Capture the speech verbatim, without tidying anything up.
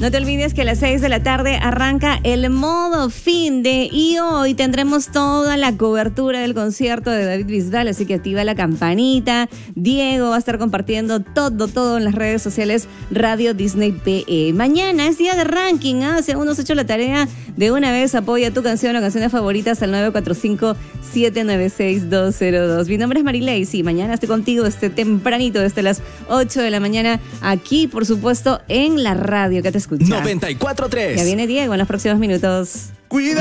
No te olvides que a las seis de la tarde arranca el modo fin de y hoy tendremos toda la cobertura del concierto de David Bisbal, así que activa la campanita. Diego va a estar compartiendo todo, todo en las redes sociales Radio Disney P E. Mañana es día de ranking, ¿ah? Si aún no has hecho la tarea, de una vez apoya tu canción o canciones favoritas al nueve cuatro cinco, siete nueve seis, dos cero dos. Mi nombre es Marilei, sí, mañana estoy contigo este tempranito desde las ocho de la mañana aquí, por supuesto, en la radio que te escucha. noventa y cuatro punto tres. Ya viene Diego en los próximos minutos. Cuida.